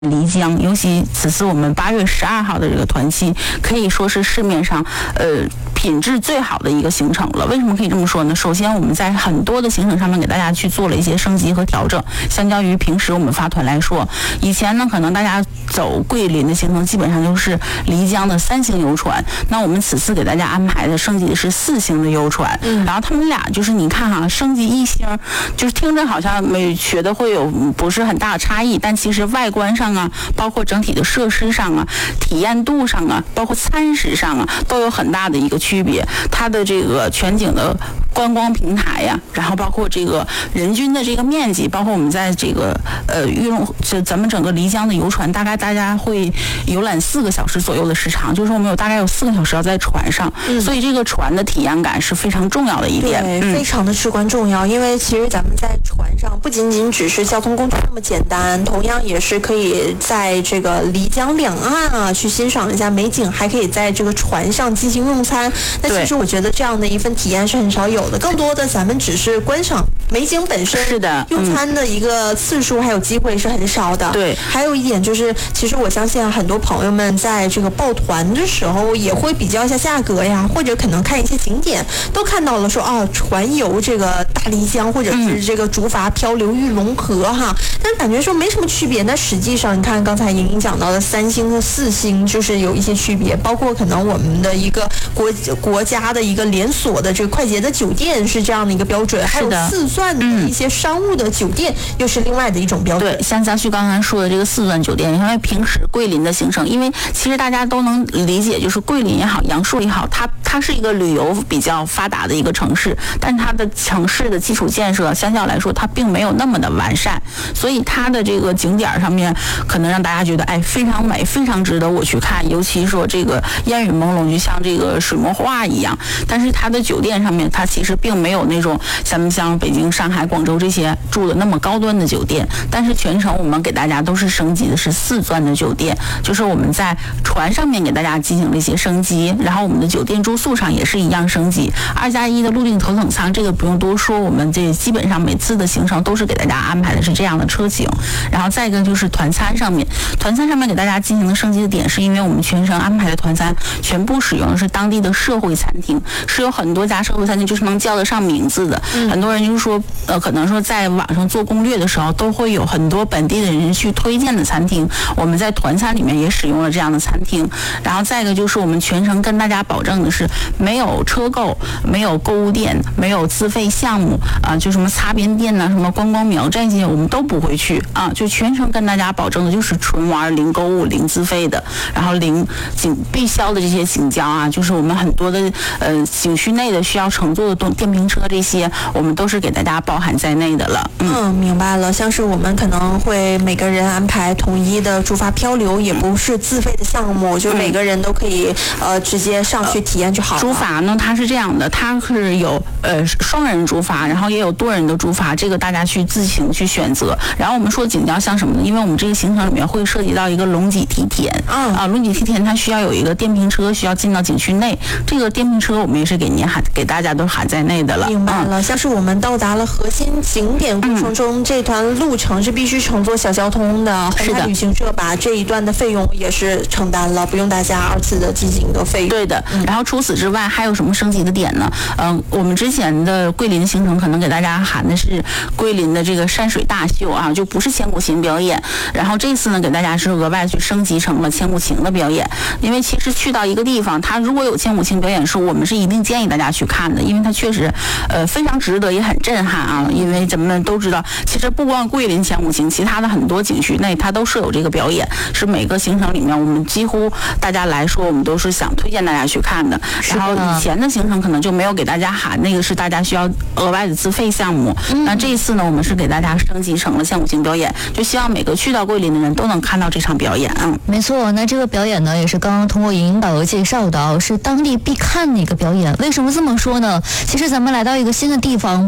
漓江，尤其此次我们8月12号的这个团期，可以说是市面上品质最好的一个行程了。为什么可以这么说呢？首先我们在很多的行程上面给大家去做了一些升级和调整，相较于平时我们发团来说，以前呢可能大家走桂林的行程基本上就是漓江的3星游船，那我们此次给大家安排的升级的是4星的游船，然后他们俩就是你看哈，升级1星，就是听着好像觉得会有不是很大的差异，但其实外观上啊，包括整体的设施上啊，体验度上啊，包括餐食上啊，都有很大的一个区别。它的这个全景的观光平台呀，然后包括这个人均的这个面积，包括我们在这个咱们整个漓江的游船，大概大家会游览4个小时左右的时长，就是我们大概有4个小时要在船上，所以这个船的体验感是非常重要的一点， 对，非常的至关重要。因为其实咱们在船上不仅仅只是交通工具那么简单，同样也是可以在这个漓江两岸啊去欣赏一下美景，还可以在这个船上进行用餐。那其实我觉得这样的一份体验是很少有的，更多的咱们只是观赏美景本身， 是的， 用餐的一个次数还有机会是很少的。 对， 还有一点就是，其实我相信很多朋友们在这个报团的时候也会比较一下价格呀，或者可能看一些景点，都看到了说船游这个大漓江或者是这个竹筏漂流玉龙河哈，但感觉说没什么区别。那实际上你看刚才莹莹讲到的3星和4星就是有一些区别，包括可能我们的一个国家的一个连锁的这个快捷的酒店是这样的一个标准，还有4钻的一些商务的酒店又是另外的一种标准。 对，像嘉旭刚才说的这个4钻酒店，因为平时桂林的行程，因为其实大家都能理解，就是桂林也好，阳朔也好，它是一个旅游比较发达的一个城市，但它的城市的基础建设相较来说，它并没有那么的完善，所以它的这个景点上面可能让大家觉得非常美，非常值得我去看，尤其说这个烟雨朦胧，就像这个水墨画一样。但是它的酒店上面，它其实并没有那种像北京、上海、广州这些住的那么高端的酒店，但是全程我们给大家都是升级的是4钻的酒店，就是我们在船上面给大家进行了一些升级，然后我们的酒店住宿上也是一样升级，2+1的陆定头等舱，这个不用多说，我们这基本上每次的行程都是给大家安排的是这样的车型。然后再一个就是团餐上面给大家进行的升级的点，是因为我们全程安排的团餐全部使用的是当地的社会餐厅，是有很多家社会餐厅就是能叫得上名字的，很多人就是说可能说在网上做攻略的时候都会有很多本地的人去推荐的餐厅，我们在团餐里面也使用了这样的餐厅。然后再一个就是我们全程跟大家保证的是没有车购，没有购物店，没有自费项目就什么擦边店什么观光苗这些我们都不会去就全程跟大家保证的就是纯玩，零购物，零自费的，然后零必销的这些景交就是我们很多的景区内的需要乘坐的电瓶车这些，我们都是给大家包含在内的了。 明白了。像是我们可能会每个人安排统一的竹筏漂流，也不是自费的项目，就每个人都可以直接上去体验就好了。 竹筏呢，它是这样的，它是有双人竹筏，然后也有多人的竹筏，这个大家去自行去选择。然后我们说景交像什么呢？因为我们这个行程里面会涉及到一个龙脊梯田龙脊梯田它需要有一个电瓶车需要进到景区内，这个电瓶车我们也是给大家都含在内的了。 明白了。像是我们到达了核心景点过程中，这段路程是必须乘坐小交通的，宏泰旅行社把这一段的费用也是承担了，不用大家2次的进行的费用。 对的。然后除此之外还有什么升级的点呢？我们之前的桂林行程可能给大家含的是桂林的这个山水大秀就不是千古情表演，然后这次呢给大家是额外去升级成了千古情的表演。因为其实去到一个地方，它如果有千古情表演，我们是一定建议大家去看的，因为它确实非常值得，也很震撼因为咱们都知道，其实不光桂林千古情，其他的很多景区内它都设有这个表演，是每个行程里面我们几乎大家来说我们都是想推荐大家去看的。然后以前的行程可能就没有给大家喊，那个是大家需要额外的自费项目。那这一次呢，我们是给大家升级成了千古情表演，就希望每个去到桂林的人都能看到这场表演没错，那这个表演呢，也是刚刚通过莹莹导游介绍的是当地必看的一个表演。为什么这么说呢？其实咱们来到一个新的地方，不光是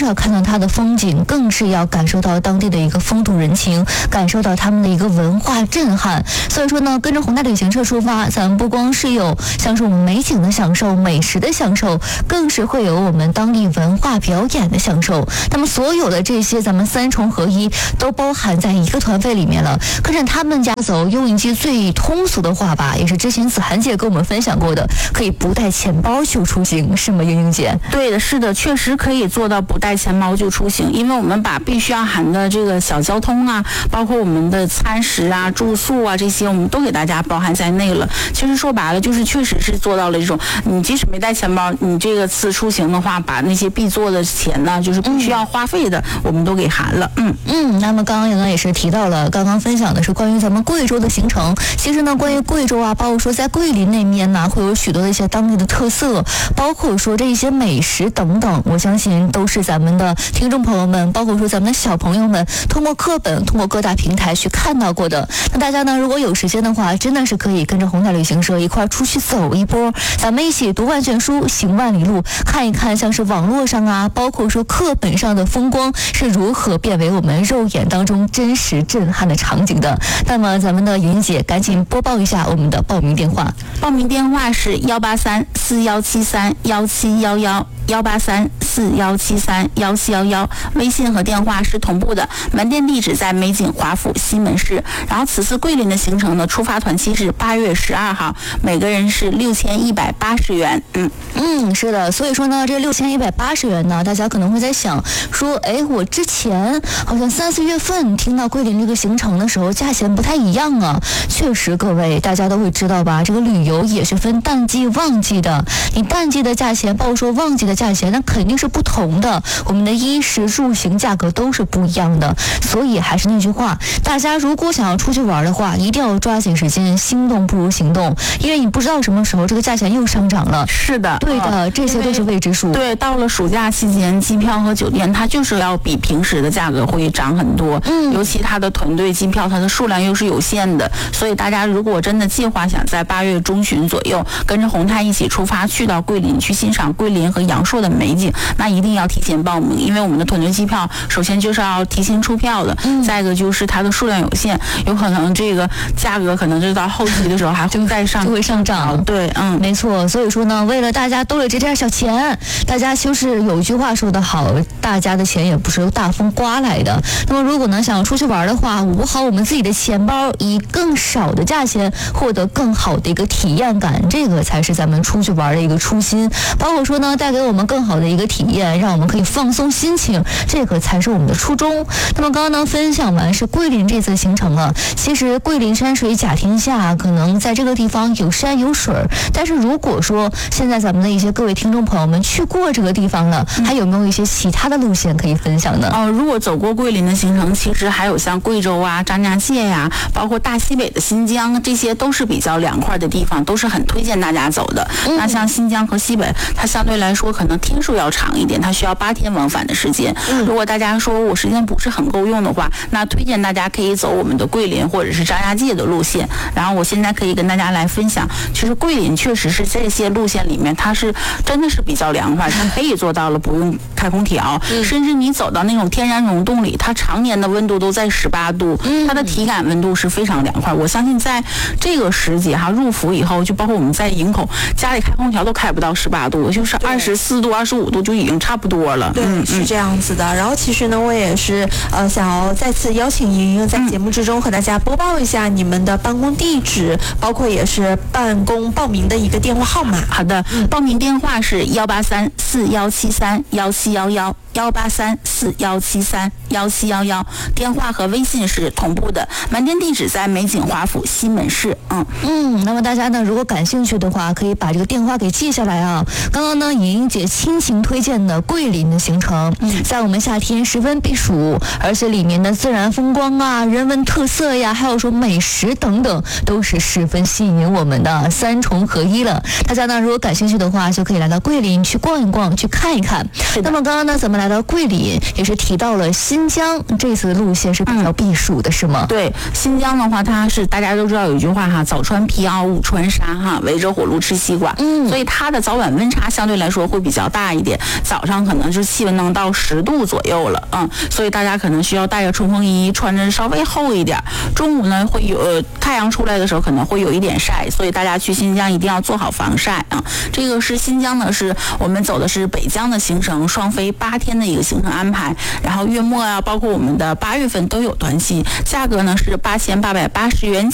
要看到它的风景，更是要感受到当地的一个风土人情，感受到他们的一个文化震撼。所以说呢，跟着宏大旅行社出发，咱们不光是有像是我们美景的享受、美食的享受，更是会有我们当地文化表演的享受。那么所有的这些咱们三重合一都包含在一个团费里面了。跟着他们家走，用一句最通俗的话吧，也是之前子涵姐跟我们分享过的，可以不带钱包就出行，是吗，英英姐？ 对的，是的，确实可以做到不带钱包就出行，因为我们把必须要含的这个小交通啊，包括我们的餐食啊、住宿啊这些，我们都给大家包含在内了。其实说白了，就是确实是做到了这种，你即使没带钱包，你这个次出行的话，把那些必做的钱呢，就是必须要花费的，我们都给含了。 那么刚刚也是提到了，刚刚分享的是关于咱们贵州的行程。其实呢，关于贵州啊，包括说在桂林那边呢，会有许多的一些当地的特色，包括说这一些美食等等，我相信都是咱们的听众朋友们，包括说咱们的小朋友们，通过课本、通过各大平台去看到过的。那大家呢，如果有时间的话，真的是可以跟着宏大旅行社一块出去走一波，咱们一起读万卷书，行万里路，看一看像是网络上啊，包括说课本上的风光是如何变为我们肉眼当中真实震撼的场景的。那么咱们的云姐赶紧播报一下我们的报名电话。 报名电话是183-4173-1711，183-4173-1711，微信和电话是同步的。门店地址在美景华府西门市。然后此次桂林的行程呢，出发团期是8月12号，每个人是6180元。 是的，所以说呢，这6180元呢，大家可能会在想说，我之前好像3、4月份听到桂林这个行程的时候，价钱不太一样啊。确实，各位大家都会知道吧，这个旅游也是分淡季、旺季的。你淡季的价钱，包括说旺季的价钱，那肯定是不同的。我们的衣食住行价格都是不一样的。所以还是那句话，大家如果想要出去玩的话，一定要抓紧时间，心动不如行动，因为你不知道什么时候这个价钱又上涨了。 是的， 对的，这些都是未知数。 对，到了暑假期间，机票和酒店它就是要比平时的价格会涨很多。尤其它的团队机票，它的数量又是有限的，所以大家如果真的计划想在8月中旬左右跟着宏泰一起出发去到桂林，去欣赏桂林和阳朔的美景，那一定要提前报名，因为我们的团队机票首先就是要提前出票的，再一个就是它的数量有限，有可能这个价格可能就到后期的时候还会再上， 就会上涨。 对， 没错。所以说呢，为了大家兜了这点小钱，大家就是有一句话说得好，大家的钱也不是由大风刮来的。那么如果呢想要出去玩的话，捂好我们自己的钱包，以更少的价钱获得更好的一个体验感，这个才是咱们出去玩的一个初心。包括说呢，带给我们更好的一个体验，让我们可以放松心情，这个才是我们的初衷。那么刚刚呢分享完是桂林这次行程了，其实桂林山水甲天下，可能在这个地方有山有水，但是如果说现在咱们的一些各位听众朋友们去过这个地方了，还有没有一些其他的路线可以分享呢？ 如果走过桂林的行程，其实还有像贵州啊、张家界呀，包括大西北的新疆，这些都是比较凉快的地方，都是很推荐大家走的。那像新疆和西北，它相对来说可能天数要长一点，它需要8天往返的时间。如果大家说我时间不是很够用的话，那推荐大家可以走我们的桂林或者是张家界的路线。然后我现在可以跟大家来分享，其实桂林确实是这些路线里面，它是真的是比较凉快，它可以做到了不用开空调，甚至你走到那种天然溶洞里，它常年的温度都在18度，它的体感温度是非常凉快。我相信在这个时节入伏以后，就包括我们在营口家里开空调都开不到18度，就是24度、25度就已经差不多了。 对，是这样子的。然后其实呢，我也是想要再次邀请莹莹在节目之中和大家播报一下你们的办公地址，包括也是办公报名的一个电话号码。 好的，报名电话是183-4173-1711，183-4173-1711，电话和微信是同步的。门店地址在美景华府西门市。 那么大家呢，如果感兴趣的话，可以把这个电话给记下来啊。刚刚呢，莹莹姐亲情推荐的桂林的行程，在我们夏天十分避暑，而且里面的自然风光啊、人文特色呀，还有说美食等等，都是十分吸引我们的三重合一了。大家呢，如果感兴趣的话，就可以来到桂林去逛一逛，去看一看。那么刚刚呢，咱们来到桂林，也是提到了新疆，这次的路线是比较避暑的，是吗？ 对，新疆的话，它是大家都知道有一句话早穿皮袄，午穿纱围着火炉吃西瓜，所以它的早晚温差相对来说会比较较大一点，早上可能是气温能到10度左右了，所以大家可能需要带着冲锋衣，穿着稍微厚一点。中午呢会有太阳出来的时候可能会有一点晒，所以大家去新疆一定要做好防晒啊。这个是新疆呢，是我们走的是北疆的行程，双飞8天的一个行程安排，然后月末啊，包括我们的8月份都有团系，价格呢是8880元